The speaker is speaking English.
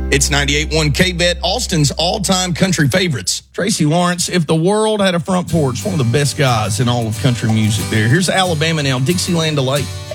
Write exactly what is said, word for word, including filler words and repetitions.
It's ninety-eight point one K-Bet, Austin's all-time country favorites. Tracy Lawrence, if the world had a front porch, one of the best guys in all of country music there. Here's Alabama now, Dixieland Delight.